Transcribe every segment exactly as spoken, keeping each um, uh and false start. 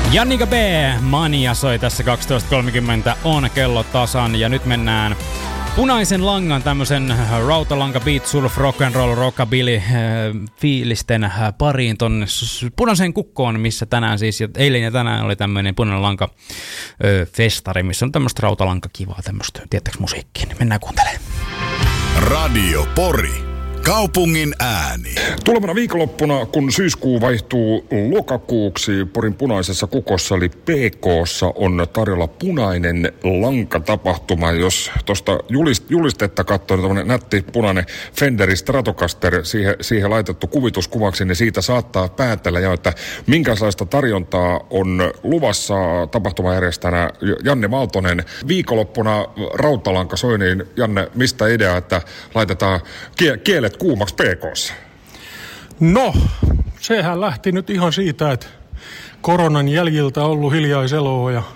Jannika B. Mania soi tässä kaksitoista kolmekymmentä on kello tasan ja nyt mennään punaisen langan tämmösen rautalanka beat surf rock and roll rockabilly äh, fiilisten äh, pariin tonne punaiseen kukkoon, missä tänään siis, ja eilen ja tänään oli tämmöinen punainen lanka äh, festari, missä on tämmöistä rautalanka kivaa tämmöistä, tiedättekö musiikkia, niin mennään kuuntelemaan. Radio Pori. Kaupungin ääni. Tulevana viikonloppuna, kun syyskuu vaihtuu lokakuuksi, Porin punaisessa kukossa eli P K:ssa on tarjolla punainen lankatapahtuma. Jos tuosta julist, julistetta katsoo, niin tämmöinen nätti punainen Fender Stratocaster, siihen, siihen laitettu kuvituskuvaksi, niin siitä saattaa päätellä jo, että minkälaista tarjontaa on luvassa tapahtumajärjestäjänä Janne Valtonen. Viikonloppuna rautalanka soi, niin Janne, mistä idea, että laitetaan kie- kielet kuumaksi P K:ssa? No, sehän lähti nyt ihan siitä, että koronan jäljiltä on ollut hiljaiseloa ja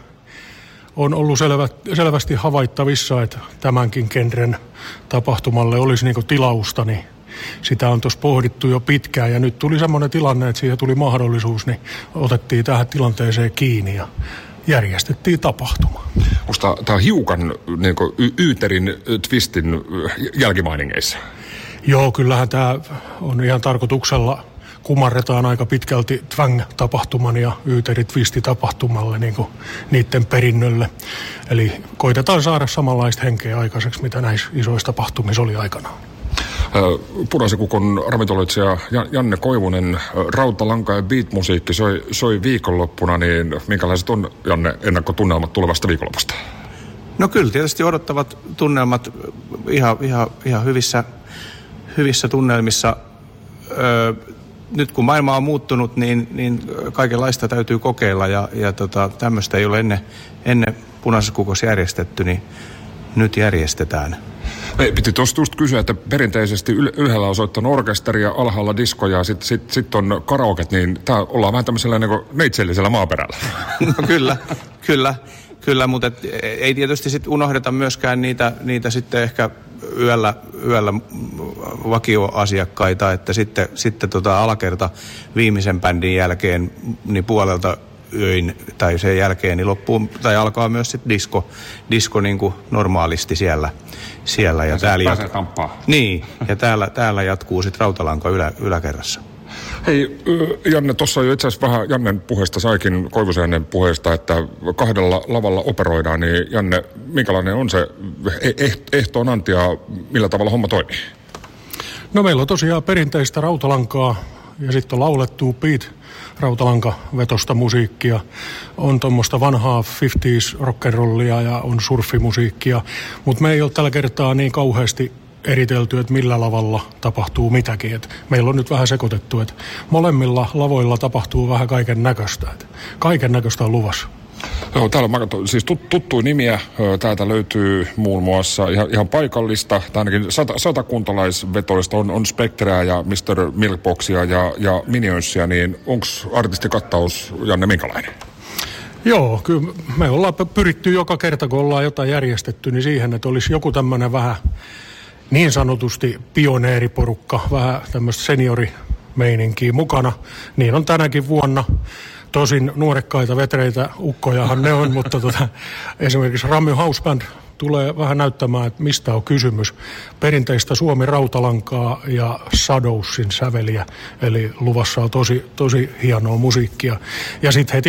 on ollut selvä, selvästi havaittavissa, että tämänkin genren tapahtumalle olisi niinku tilausta, niin sitä on tuossa pohdittu jo pitkään ja nyt tuli semmoinen tilanne, että siihen tuli mahdollisuus, niin otettiin tähän tilanteeseen kiinni ja järjestettiin tapahtuma. Musta tämä on hiukan niin kuin y- Yyterin twistin jälkimainingeissa. Joo, kyllähän tämä on ihan tarkoituksella, kumarretaan aika pitkälti Twang-tapahtuman ja Yyteri-twisti-tapahtumalle, niin kuin niiden perinnölle. Eli koitetaan saada samanlaista henkeä aikaiseksi, mitä näissä isoissa tapahtumissa oli aikanaan. Punaisen kukon ravintoloitsija Janne Koivunen, rautalanka ja beat-musiikki soi, soi viikonloppuna, niin minkälaiset on, Janne, ennakkotunnelmat tulevasta viikonlopusta? No kyllä, tietysti odottavat tunnelmat ihan, ihan, ihan hyvissä, hyvissä tunnelmissa. Öö, nyt kun maailma on muuttunut, niin, niin kaikenlaista täytyy kokeilla ja, ja tota, tämmöistä ei ole ennen, ennen punaisessa kukossa järjestetty, niin nyt järjestetään. Ei, piti tuosta just kysyä, että perinteisesti ylhäällä on soittanut orkesteria, alhaalla diskoja ja sitten sit, sit on karaoket, niin tää ollaan vähän tämmöisellä niin kuin neitsellisellä maaperällä. No kyllä, kyllä, kyllä, mutta et, ei tietysti sit unohdeta myöskään niitä, niitä sitten ehkä yöllä, yöllä vakioasiakkaita, että sitten, sitten tota alakerta viimeisen bändin jälkeen niin puolelta yöin tai sen jälkeen niin loppuu, tai alkaa myös sitten disko, disko niin kuin normaalisti siellä. siellä ja täällä pääsee tamppaa. Niin, ja täällä, täällä jatkuu sitten rautalanka ylä, yläkerrassa. Hei, Janne, tuossa jo itse asiassa vähän Jannen puheesta saikin, Koivusen Jannen puheesta, että kahdella lavalla operoidaan, niin Janne, minkälainen on se ehtoon anti ja millä tavalla homma toimii? No meillä on tosiaan perinteistä rautalankaa ja sitten on laulettua beat rautalankavetosta musiikkia, on tuommoista vanhaa viisikymmentä rock'n'rollia ja on surfimusiikkia, mutta me ei ole tällä kertaa niin kauheasti eritelty, että millä lavalla tapahtuu mitäkin. Et meillä on nyt vähän sekoitettu, että molemmilla lavoilla tapahtuu vähän kaiken näköistä. Kaiken näköistä on luvassa. Joo, täällä on siis tuttuja nimiä. Täältä löytyy muun muassa ihan, ihan paikallista, tai ainakin sata, satakuntalaisvetoista on, on Spectrea ja mister Milkboxia ja, ja Minionsia, niin onko artistikattaus, Janne, minkälainen? Joo, kyllä me ollaan pyritty joka kerta, kun ollaan jotain järjestetty, niin siihen, että olisi joku tämmöinen vähän niin sanotusti pioneeriporukka, vähän tämmöistä seniorimeininkiä mukana. Niin on tänäkin vuonna. Tosin nuorekkaita vetreitä ukkojahan ne on, mutta tota, esimerkiksi Rammy House Band tulee vähän näyttämään, että mistä on kysymys. Perinteistä Suomi-rautalankaa ja Shadowsin säveliä, eli luvassa on tosi, tosi hienoa musiikkia. Ja sitten heti